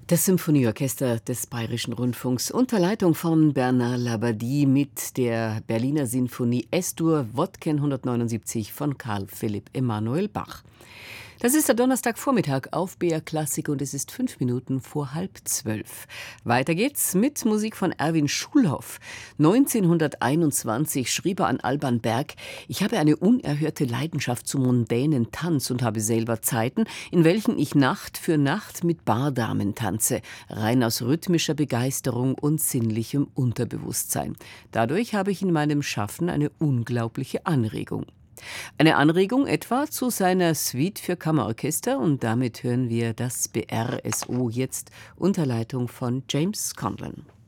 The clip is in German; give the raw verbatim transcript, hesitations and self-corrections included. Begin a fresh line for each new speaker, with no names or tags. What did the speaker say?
Das Symphonieorchester des Bayerischen Rundfunks unter Leitung von Bernard Labadie mit der Berliner Sinfonie Es-Dur Wodken hundertneunundsiebzig von Karl Philipp Emanuel Bach. Das ist der Donnerstagvormittag auf B R Klassik und es ist fünf Minuten vor halb zwölf. Weiter geht's mit Musik von Erwin Schulhoff. neunzehnhunderteinundzwanzig schrieb er an Alban Berg: Ich habe eine unerhörte Leidenschaft zum mondänen Tanz und habe selber Zeiten, in welchen ich Nacht für Nacht mit Bardamen tanze, rein aus rhythmischer Begeisterung und sinnlichem Unterbewusstsein. Dadurch habe ich in meinem Schaffen eine unglaubliche Anregung. Eine Anregung etwa zu seiner Suite für Kammerorchester, und damit hören wir das B R S O jetzt unter Leitung von James Conlon.